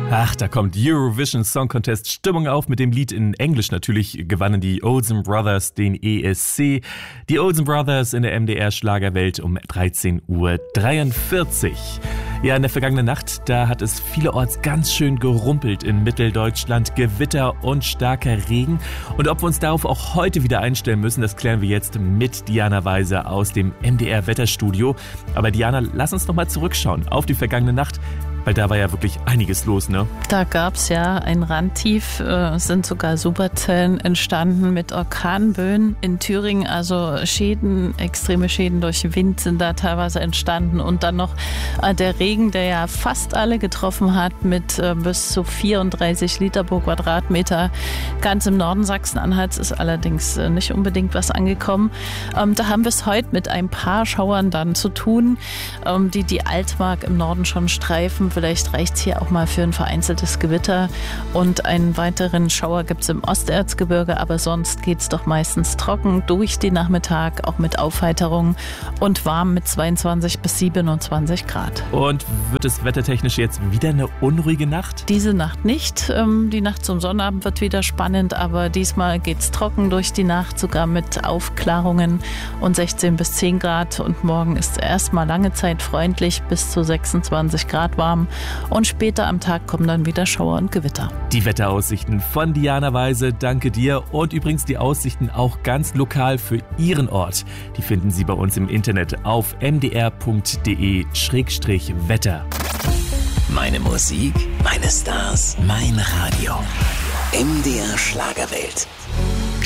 Ach, da kommt Eurovision Song Contest Stimmung auf mit dem Lied in Englisch. Natürlich gewannen die Olsen Brothers den ESC. Die Olsen Brothers in der MDR Schlagerwelt um 13:43 Uhr. Ja, in der vergangenen Nacht, da hat es vielerorts ganz schön gerumpelt in Mitteldeutschland. Gewitter und starker Regen. Und ob wir uns darauf auch heute wieder einstellen müssen, das klären wir jetzt mit Diana Weiser aus dem MDR Wetterstudio. Aber Diana, lass uns noch mal zurückschauen auf die vergangene Nacht. Weil da war ja wirklich einiges los, ne? Da gab's ja ein Randtief, sind sogar Superzellen entstanden mit Orkanböen in Thüringen. Also extreme Schäden durch Wind sind da teilweise entstanden. Und dann noch der Regen, der ja fast alle getroffen hat mit bis zu 34 Liter pro Quadratmeter. Ganz im Norden Sachsen-Anhalts ist allerdings nicht unbedingt was angekommen. Da haben wir es heute mit ein paar Schauern dann zu tun, die Altmark im Norden schon streifen. Vielleicht reicht es hier auch mal für ein vereinzeltes Gewitter und einen weiteren Schauer gibt es im Osterzgebirge, aber sonst geht es doch meistens trocken durch den Nachmittag, auch mit Aufheiterung und warm mit 22 bis 27 Grad. Und wird es wettertechnisch jetzt wieder eine unruhige Nacht? Diese Nacht nicht. Die Nacht zum Sonnabend wird wieder spannend, aber diesmal geht es trocken durch die Nacht, sogar mit Aufklärungen und 16 bis 10 Grad und morgen ist erstmal lange Zeit freundlich bis zu 26 Grad warm. Und später am Tag kommen dann wieder Schauer und Gewitter. Die Wetteraussichten von Diana Weise, danke dir. Und übrigens die Aussichten auch ganz lokal für Ihren Ort. Die finden Sie bei uns im Internet auf mdr.de/wetter. Meine Musik, meine Stars, mein Radio. MDR Schlagerwelt.